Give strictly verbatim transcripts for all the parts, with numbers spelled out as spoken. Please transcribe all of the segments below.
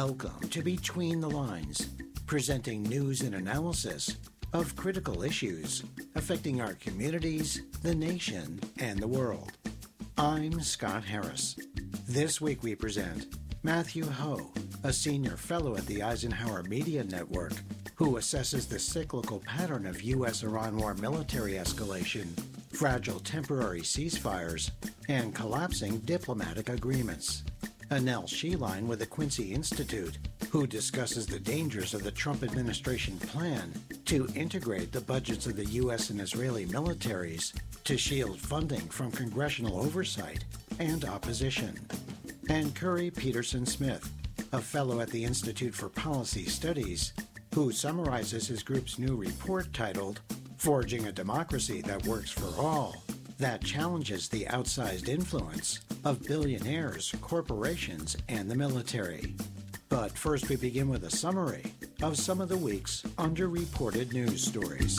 Welcome to Between the Lines, presenting news and analysis of critical issues affecting our communities, the nation, and the world. I'm Scott Harris. This week we present Matthew Ho, a senior fellow at the Eisenhower Media Network, who assesses the cyclical pattern of U S Iran war military escalation, fragile temporary ceasefires, and collapsing diplomatic agreements. Anel Sheline with the Quincy Institute, who discusses the dangers of the Trump administration plan to integrate the budgets of the U S and Israeli militaries to shield funding from congressional oversight and opposition. And Curry Peterson Smith, a fellow at the Institute for Policy Studies, who summarizes his group's new report titled Forging a Democracy That Works for All, that challenges the outsized influence of billionaires, corporations, and the military. But first we begin with a summary of some of the week's underreported news stories.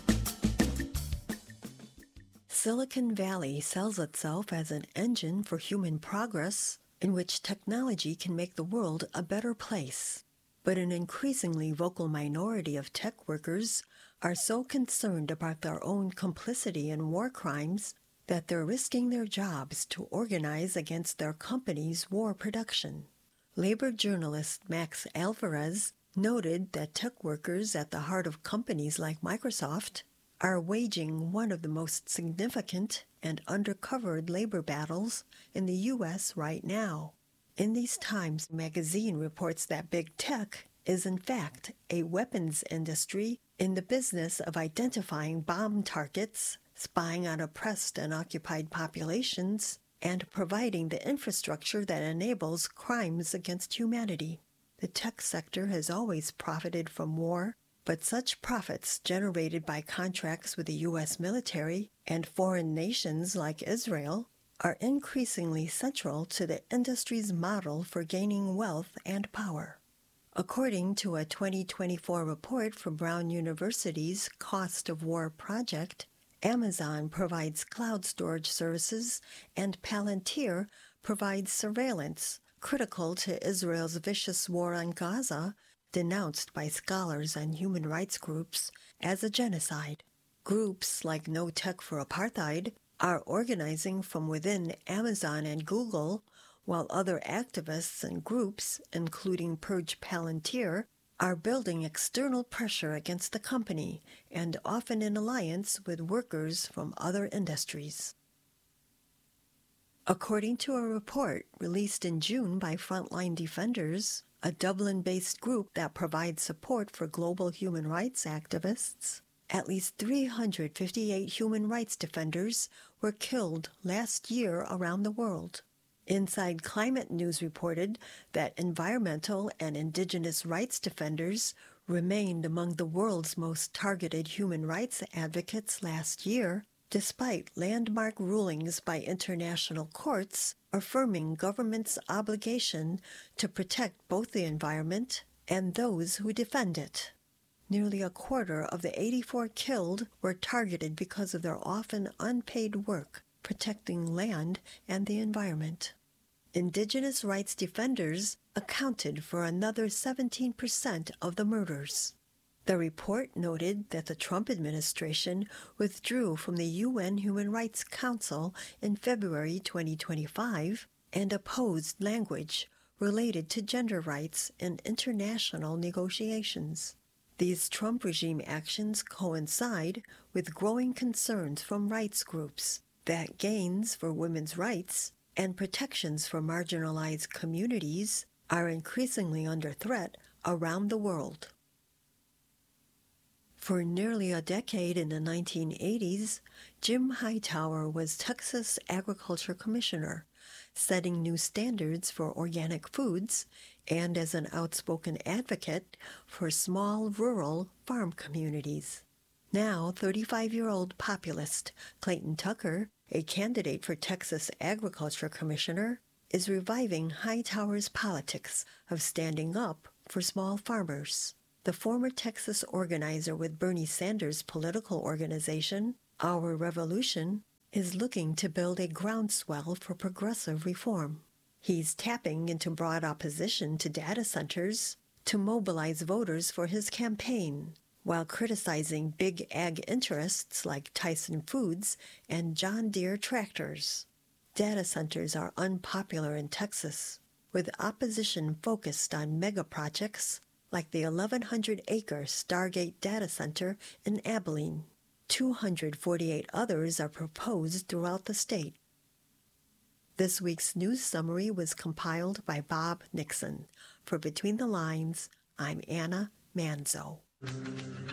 Silicon Valley sells itself as an engine for human progress in which technology can make the world a better place. But an increasingly vocal minority of tech workers are so concerned about their own complicity in war crimes that they're risking their jobs to organize against their company's war production. Labor journalist Max Alvarez noted that tech workers at the heart of companies like Microsoft are waging one of the most significant and undercovered labor battles in the U S right now. In these times, magazine reports that big tech is in fact a weapons industry in the business of identifying bomb targets, spying on oppressed and occupied populations, and providing the infrastructure that enables crimes against humanity. The tech sector has always profited from war, but such profits generated by contracts with the U S military and foreign nations like Israel are increasingly central to the industry's model for gaining wealth and power. According to a twenty twenty-four report from Brown University's Cost of War project, Amazon provides cloud storage services and Palantir provides surveillance, critical to Israel's vicious war on Gaza, denounced by scholars and human rights groups as a genocide. Groups like No Tech for Apartheid are organizing from within Amazon and Google, while other activists and groups, including Purge Palantir, are building external pressure against the company and often in alliance with workers from other industries. According to a report released in June by Frontline Defenders, a Dublin-based group that provides support for global human rights activists, at least three hundred fifty-eight human rights defenders were killed last year around the world. Inside Climate News reported that environmental and indigenous rights defenders remained among the world's most targeted human rights advocates last year, despite landmark rulings by international courts affirming governments' obligation to protect both the environment and those who defend it. Nearly a quarter of the eighty-four killed were targeted because of their often unpaid work protecting land and the environment. Indigenous rights defenders accounted for another seventeen percent of the murders. The report noted that the Trump administration withdrew from the U N Human Rights Council in February twenty twenty-five and opposed language related to gender rights in international negotiations. These Trump regime actions coincide with growing concerns from rights groups that gains for women's rights and protections for marginalized communities are increasingly under threat around the world. For nearly a decade in the nineteen eighties, Jim Hightower was Texas Agriculture Commissioner, setting new standards for organic foods and as an outspoken advocate for small rural farm communities. Now, thirty-five-year-old populist Clayton Tucker, a candidate for Texas Agriculture Commissioner, is reviving Hightower's politics of standing up for small farmers. The former Texas organizer with Bernie Sanders' political organization, Our Revolution, is looking to build a groundswell for progressive reform. He's tapping into broad opposition to data centers to mobilize voters for his campaign, while criticizing big ag interests like Tyson Foods and John Deere tractors. Data centers are unpopular in Texas, with opposition focused on mega projects like the eleven hundred acre Stargate Data Center in Abilene. two hundred forty-eight others are proposed throughout the state. This week's news summary was compiled by Bob Nixon. For Between the Lines, I'm Anna Manzo.